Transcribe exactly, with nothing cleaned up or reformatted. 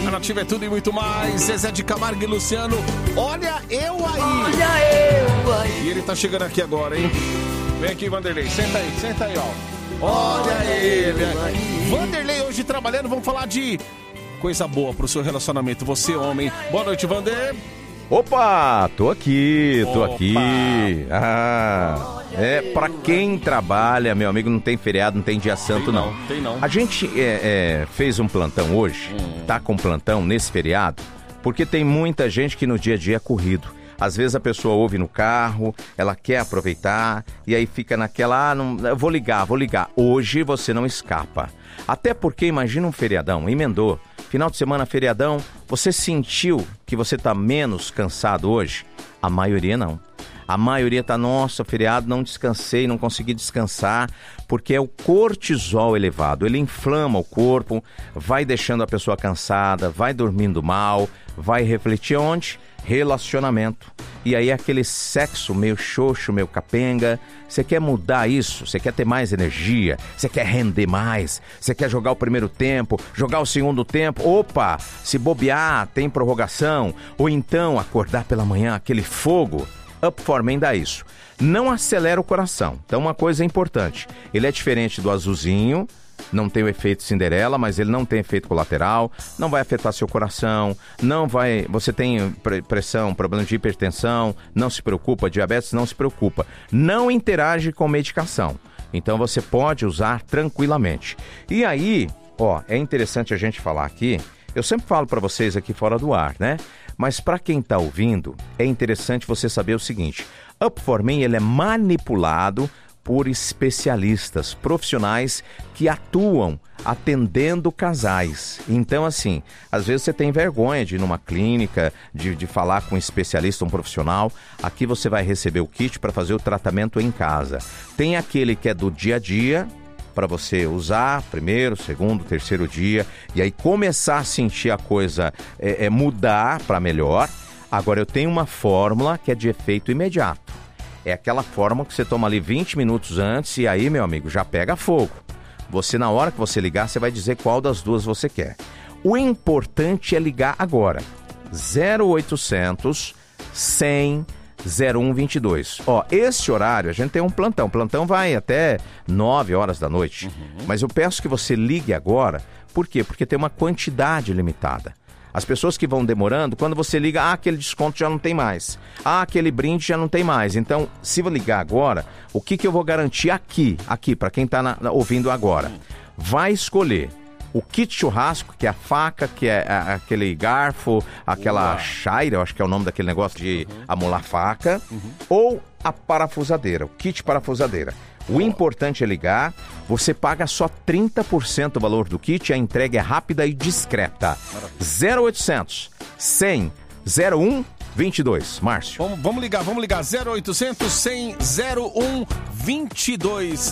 Nativa é tudo e muito mais. Zezé de Camargo e Luciano. Olha eu aí. Olha eu aí. E ele tá chegando aqui agora, hein? Vem aqui, Vanderlei. Senta aí, senta aí, ó. Olha ele aí. Vanderlei hoje trabalhando. Vamos falar de coisa boa pro seu relacionamento. Você, homem. Boa noite, Vander. Opa, tô aqui, tô Opa. aqui. Ah, é, pra quem trabalha, meu amigo, não tem feriado, não tem dia santo, Tem não, não. tem não. A gente é, é, fez um plantão hoje, Hum. tá com plantão nesse feriado, porque tem muita gente que no dia a dia é corrido. Às vezes a pessoa ouve no carro, ela quer aproveitar e aí fica naquela, ah, não, eu vou ligar, vou ligar. Hoje você não escapa. Até porque imagina um feriadão, emendou. Final de semana, feriadão, você sentiu que você tá menos cansado hoje? A maioria não. A maioria tá, nossa, feriado, não descansei, não consegui descansar, porque é o cortisol elevado. Ele inflama o corpo, vai deixando a pessoa cansada, vai dormindo mal, vai refletir onde? Relacionamento. E aí aquele sexo meio xoxo, meio capenga. Você quer mudar isso? Você quer ter mais energia? Você quer render mais? Você quer jogar o primeiro tempo? Jogar o segundo tempo? Opa! Se bobear, tem prorrogação. Ou então acordar pela manhã, aquele fogo. Up four Men dá isso. Não acelera o coração. Então uma coisa importante. Ele é diferente do azulzinho. Não tem o efeito Cinderela, mas ele não tem efeito colateral, não vai afetar seu coração, não vai... Você tem pressão, problema de hipertensão, não se preocupa, diabetes, não se preocupa. Não interage com medicação, então você pode usar tranquilamente. E aí, ó, é interessante a gente falar aqui, eu sempre falo para vocês aqui fora do ar, né? Mas para quem tá ouvindo, é interessante você saber o seguinte, Up four Men, ele é manipulado por especialistas, profissionais que atuam atendendo casais. Então, assim, às vezes você tem vergonha de ir numa clínica, de, de falar com um especialista, um profissional. Aqui você vai receber o kit para fazer o tratamento em casa. Tem aquele que é do dia a dia, para você usar primeiro, segundo, terceiro dia, e aí começar a sentir a coisa é, é mudar para melhor. Agora, eu tenho uma fórmula que é de efeito imediato. É aquela forma que você toma ali vinte minutos antes e aí, meu amigo, já pega fogo. Você, na hora que você ligar, você vai dizer qual das duas você quer. O importante é ligar agora. zero oitocentos, cem, zero um vinte e dois. Ó, esse horário, a gente tem um plantão. O plantão vai até nove horas da noite. Uhum. Mas eu peço que você ligue agora. Por quê? Porque tem uma quantidade limitada. As pessoas que vão demorando, quando você liga, ah, aquele desconto já não tem mais. Ah, aquele brinde já não tem mais. Então, se eu ligar agora, o que, que eu vou garantir aqui, aqui, para quem está ouvindo agora? Vai escolher o kit churrasco, que é a faca, que é a, aquele garfo, aquela chaira, eu acho que é o nome daquele negócio de uhum. amolar faca, uhum. ou a parafusadeira, o kit parafusadeira. O importante é ligar, você paga só trinta por cento do valor do kit, a entrega é rápida e discreta. zero oitocentos, cem, zero um vinte e dois. Márcio. Vamos, vamos ligar, vamos ligar. zero oitocentos, cem, zero um vinte e dois.